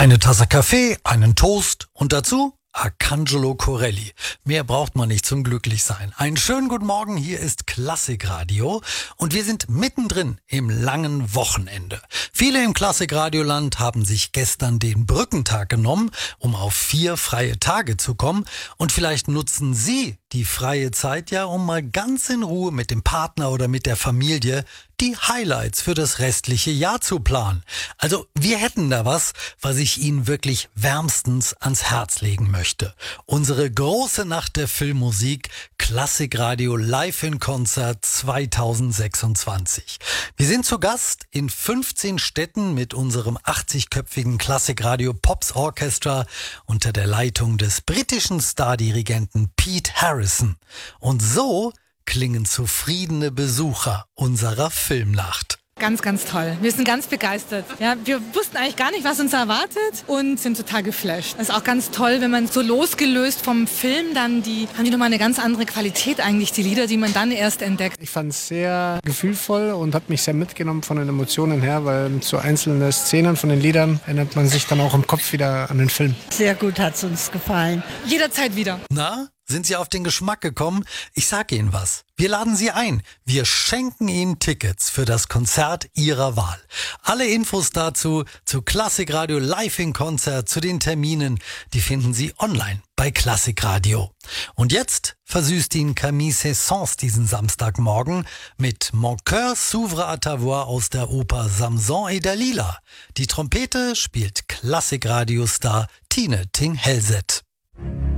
Eine Tasse Kaffee, einen Toast und dazu Arcangelo Corelli. Mehr braucht man nicht zum Glücklichsein. Einen schönen guten Morgen, hier ist Klassikradio und wir sind mittendrin im langen Wochenende. Viele im Klassikradioland haben sich gestern den Brückentag genommen, um auf 4 freie Tage zu kommen, und vielleicht nutzen Sie die freie Zeit ja, um mal ganz in Ruhe mit dem Partner oder mit der Familie die Highlights für das restliche Jahr zu planen. Also wir hätten da was ich Ihnen wirklich wärmstens ans Herz legen möchte. Unsere große Nacht der Filmmusik, Klassikradio Live in Konzert 2026. Wir sind zu Gast in 15 Städten mit unserem 80-köpfigen Klassikradio Pops Orchestra unter der Leitung des britischen Stardirigenten Pete Harrison. Und so klingen zufriedene Besucher unserer Filmnacht. Ganz, ganz toll. Wir sind ganz begeistert. Ja, wir wussten eigentlich gar nicht, was uns erwartet und sind total geflasht. Es ist auch ganz toll, wenn man so losgelöst vom Film dann haben die nochmal eine ganz andere Qualität eigentlich, die Lieder, die man dann erst entdeckt. Ich fand es sehr gefühlvoll und hat mich sehr mitgenommen von den Emotionen her, weil zu einzelnen Szenen von den Liedern erinnert man sich dann auch im Kopf wieder an den Film. Sehr gut hat es uns gefallen. Jederzeit wieder. Na? Sind Sie auf den Geschmack gekommen? Ich sag Ihnen was. Wir laden Sie ein. Wir schenken Ihnen Tickets für das Konzert Ihrer Wahl. Alle Infos dazu, zu Klassikradio Live in Konzert, zu den Terminen, die finden Sie online bei Klassikradio. Und jetzt versüßt Ihnen Camille Saint-Saëns diesen Samstagmorgen mit Mon cœur s'ouvre à ta voix aus der Oper Samson et Dalila. Die Trompete spielt Klassikradio-Star Tine Ting-Hellset.